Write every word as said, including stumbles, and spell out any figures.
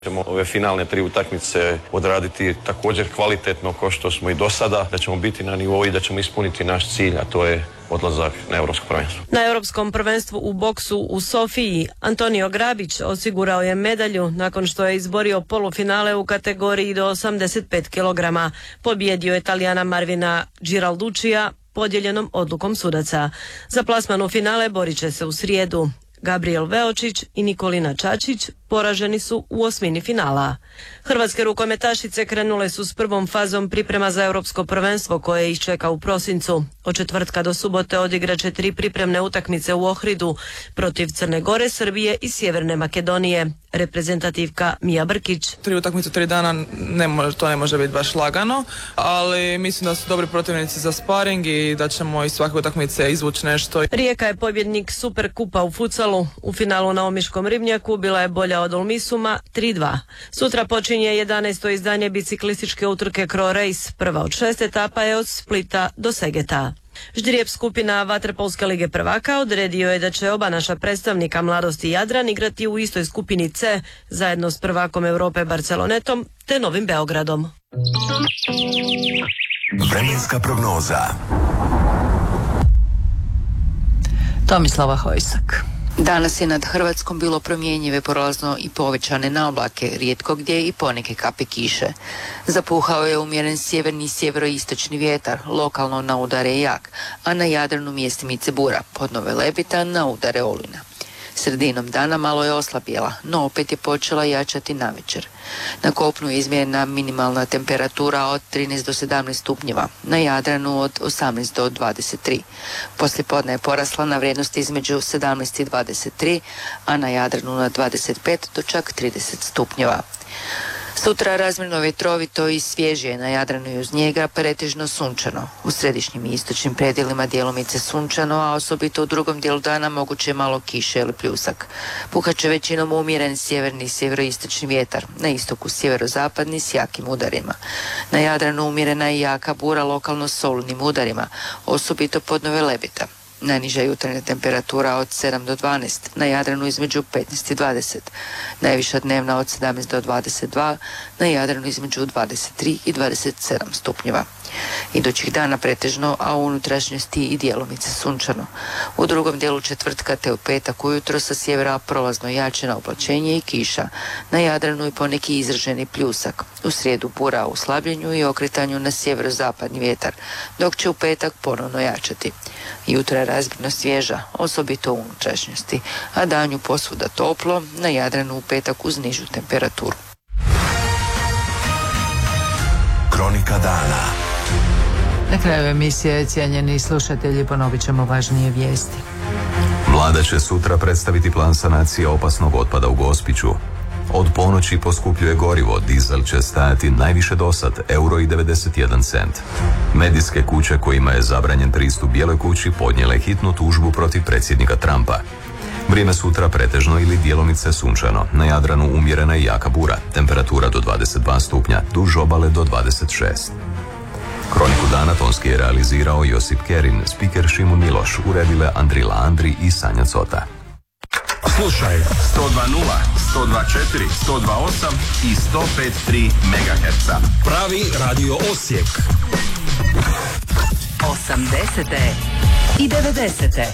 Ćemo ove finalne tri utakmice odraditi također kvalitetno kao što smo i do sada, da ćemo biti na nivou i da ćemo ispuniti naš cilj, a to je odlazak na Europsko prvenstvo. Na Europskom prvenstvu u boksu u Sofiji Antonio Grabić osigurao je medalju nakon što je izborio polufinale u kategoriji do osamdeset pet kilograma. Pobjedio je Talijana Marvina Giralduccija podijeljenom odlukom sudaca. Za plasman u finale borit će se u srijedu. Gabriel Veočić i Nikolina Čačić poraženi su u osmini finala. Hrvatske rukometašice krenule su s prvom fazom priprema za Europsko prvenstvo koje ih čeka u prosincu. Od četvrtka do subote odigraće tri pripremne utakmice u Ohridu protiv Crne Gore, Srbije i Sjeverne Makedonije. Reprezentativka Mija Brkić. Tri utakmice, tri dana, ne može, to ne može biti baš lagano, ali mislim da su dobri protivnici za sparing i da ćemo iz svake utakmice izvući nešto. Rijeka je pobjednik Superkupa u futsalu. U finalu na Omiškom ribnjaku bila je bolja od Olmisuma tri dva. Sutra počinje jedanaesto izdanje biciklističke utrke Cro Race. Prva od šest etapa je od Splita do Segeta. Ždrijeb skupina Vaterpolske lige prvaka odredio je da će oba naša predstavnika Mladost i Jadran igrati u istoj skupini C zajedno s prvakom Europe Barcelonetom te Novim Beogradom. Vremenska prognoza. Tomislava Hojsak. Danas je nad Hrvatskom bilo promjenjive, prolazno i povećane naoblake, rijetko gdje i poneke kape kiše. Zapuhao je umjeren sjeverni i sjeveroistočni vjetar, lokalno na udare jak, a na Jadranu mjestimice bura, podnove lebita na udare olujna. Sredinom dana malo je oslabjela, no opet je počela jačati navečer. Na kopnu je izmjerena minimalna temperatura od trinaest do sedamnaest stupnjeva, na Jadranu od osamnaest do dvadeset tri. Poslijepodne je porasla na vrijednosti između sedamnaest i dvadeset tri, a na Jadranu na dvadeset pet do čak trideset stupnjeva. Sutra razmjerno vjetrovito i svježije, na Jadranu i uz njega pretežno sunčano. U središnjim i istočnim predjelima djelomice sunčano, a osobito u drugom dijelu dana moguće malo kiše ili pljusak. Puhat će većinom umjeren sjeverni i sjeveroistočni vjetar, na istoku sjeverozapadni s jakim udarima. Na Jadranu umjerena i jaka bura lokalno s olujnim udarima, osobito podnove lebita. Najniža jutarnja temperatura od sedam do dvanaest, na Jadranu između petnaest i dvadeset. Najviša dnevna od sedamnaest do dvadeset dva, na Jadranu između dvadeset tri i dvadeset sedam stupnjeva. Idućih dana pretežno, a u unutrašnjosti i djelomice sunčano. U drugom dijelu četvrtka te u petak ujutro sa sjevera prolazno jačina oblačenje i kiša. Na Jadranu i poneki izraženi pljusak. U srijedu bura u slabljenju i okretanju na sjeverozapadni vjetar, dok će u petak ponovno jačati. Jutra je razmjerno svježa, osobito u unutrašnjosti, a danju posvuda toplo, na Jadranu u petak uz nižu temperaturu. Kronika dana. Na kraju emisije, cijenjeni slušatelji, ponovit ćemo važnije vijesti. Vlada će sutra predstaviti plan sanacije opasnog otpada u Gospiću. Od ponoći poskupljuje gorivo, dizel će stajati najviše dosad, euro i devedeset jedan cent. Medijske kuće kojima je zabranjen pristup Bijeloj kući podnijele hitnu tužbu protiv predsjednika Trumpa. Vrijeme sutra pretežno ili djelomice sunčano, na Jadranu umjerena i jaka bura, temperatura do dvadeset dva stupnja, duž obale do dvadeset šest. Kroniku dana tonski je realizirao Josip Kerin, spiker Šimun Miloš, uredile Andrila Andri i Sanja Cota. Slušaj sto dva nula, sto dva četiri, sto dva osam i sto pet tri megaherca. Pravi radio Osijek. osamdesete i devedesete